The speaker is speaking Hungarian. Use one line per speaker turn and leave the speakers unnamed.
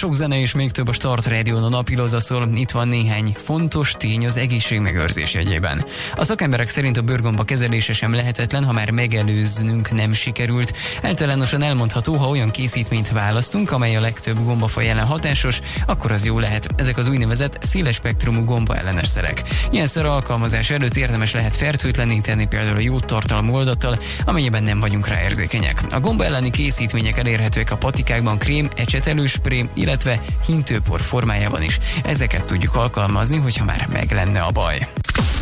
sok zene és még több a Start Radio-n a napilóza szól. Itt van néhány fontos tény az egészségmegőrzés jegyében. A szakemberek szerint a bőrgomba kezelése sem lehetetlen, ha már megelőznünk nem sikerült. Általánosan elmondható, ha olyan készítményt választunk, amely a legtöbb gombafaj ellen hatásos, akkor az jó lehet. Ezek az úgynevezett széles spektrumú gomba ellenes szerek. Ilyen szer alkalmazás előtt érdemes lehet fertőtleníteni, például a jódtartalmú oldattal, amennyiben nem vagyunk rá érzékenyek. A gomba elleni készítmények elérhetőek a patikákban krém, ecsetelőspré, illetve hintőpor formájában is. Ezeket tudjuk alkalmazni, hogyha már meg lenne a baj.